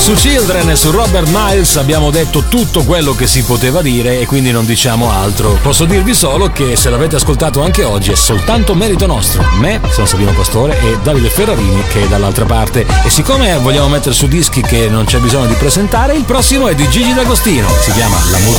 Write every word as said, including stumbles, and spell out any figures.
Su Children e su Robert Miles abbiamo detto tutto quello che si poteva dire e quindi non diciamo altro. Posso dirvi solo che se l'avete ascoltato anche oggi è soltanto merito nostro. Me, sono Savino Pastore, e Davide Ferrarini che è dall'altra parte. E siccome vogliamo mettere su dischi che non c'è bisogno di presentare, il prossimo è di Gigi D'Agostino. Si chiama L'amore